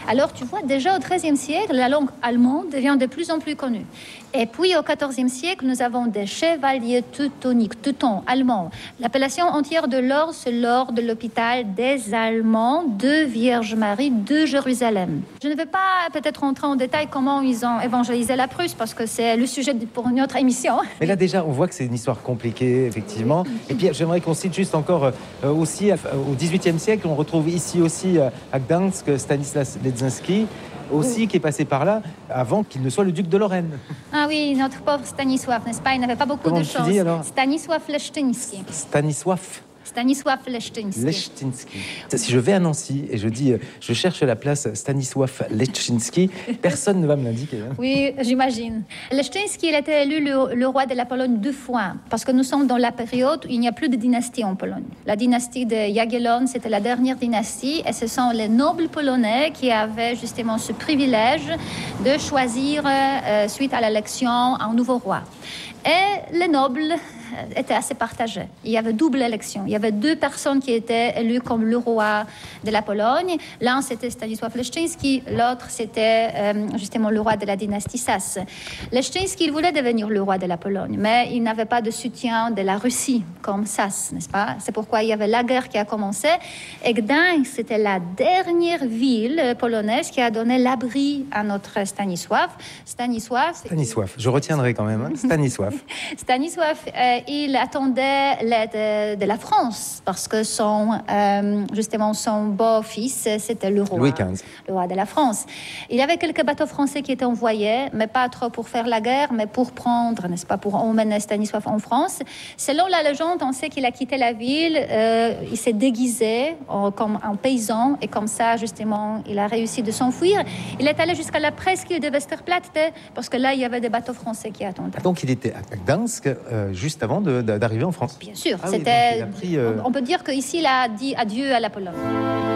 Alors, tu vois, déjà au XIIIe siècle, la langue allemande devient de plus en plus connue. Et puis, au XIVe siècle, nous avons des chevaliers teutoniques, teutons, allemands. L'appellation entière de l'ordre, c'est l'ordre de l'hôpital des Allemands de Vierge Marie de Jérusalem. Je ne vais pas peut-être rentrer en détail comment ils ont évangélisé la Prusse, parce que c'est le sujet pour une autre émission. Mais là, déjà, on voit que c'est une histoire compliquée, effectivement. Et puis, j'aimerais qu'on cite juste encore aussi, au XVIIIe siècle, on retrouve ici aussi à Gdansk, Stanislas Leczinski, aussi, qui est passé par là avant qu'il ne soit le duc de Lorraine. Ah oui, notre pauvre Stanisław, n'est-ce pas? Il n'avait pas beaucoup de chance. Dis, alors Stanisław Leszczyński. Stanisław Leszczyński. Leszczyński. Si je vais à Nancy et je dis je cherche la place Stanisław Leszczyński, personne ne va me l'indiquer. Hein. Oui, j'imagine. Leszczyński, il a été élu le roi de la Pologne 2 fois, parce que nous sommes dans la période où il n'y a plus de dynastie en Pologne. La dynastie de Jagiellon, c'était la dernière dynastie, et ce sont les nobles polonais qui avaient justement ce privilège de choisir, suite à l'élection, un nouveau roi. Et les nobles étaient assez partagés. Il y avait double élection. Il y avait 2 personnes qui étaient élues comme le roi de la Pologne. L'un, c'était Stanisław Leszczyński. L'autre, c'était justement le roi de la dynastie Sas. Leszczyński, il voulait devenir le roi de la Pologne, mais il n'avait pas de soutien de la Russie comme Sas, n'est-ce pas? C'est pourquoi il y avait la guerre qui a commencé. Et Gdańsk, c'était la dernière ville polonaise qui a donné l'abri à notre Stanisław. Stanisław, je retiendrai quand même. Hein. Stanisław, il attendait l'aide de la France parce que justement son beau-fils, c'était le roi, Louis XV. Le roi de la France. Il y avait quelques bateaux français qui étaient envoyés, mais pas trop pour faire la guerre, mais pour prendre, n'est-ce pas, pour emmener Stanisław en France. Selon la légende, on sait qu'il a quitté la ville, il s'est déguisé comme un paysan, et comme ça, justement, il a réussi de s'enfuir. Il est allé jusqu'à la presqu'île de Westerplatte, parce que là, il y avait des bateaux français qui attendaient. Donc, il était à Gdansk juste avant d'arriver en France. Bien sûr, Ah c'était. Oui, il a pris, On peut dire qu'ici, il a dit adieu à la Pologne.